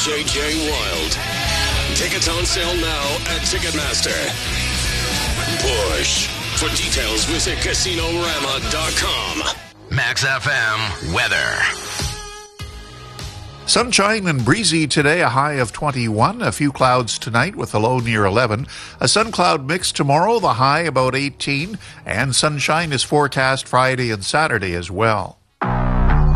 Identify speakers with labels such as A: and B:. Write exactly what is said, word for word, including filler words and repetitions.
A: J J Wild. Tickets on sale now at Ticketmaster. Bush. For details, visit casino rama dot com.
B: Max F M weather.
C: Sunshine and breezy today, a high of twenty-one. A few clouds tonight with a low near eleven. A sun cloud mix tomorrow, the high about eighteen. And sunshine is forecast Friday and Saturday as well.